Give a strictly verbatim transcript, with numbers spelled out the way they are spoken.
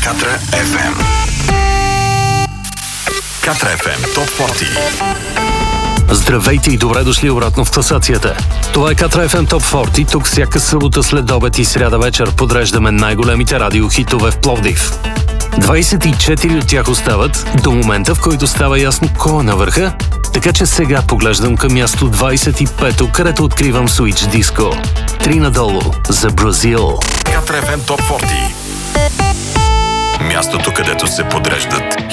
Катра еф ем. Катра еф ем Топ сорок. Здравейте и добре дошли обратно в класацията. Това е Катра еф ем Топ сорок. Тук всяка събота след обед и сряда вечер подреждаме най-големите радиохитове в Пловдив. двайсет и четири от тях остават до момента, в който става ясно кой е на върха, така че сега поглеждам към място двайсет и пето, където откривам Switch Disco. Три надолу за Бразил. Катра еф ем Топ сорок. Мястото, където се подреждат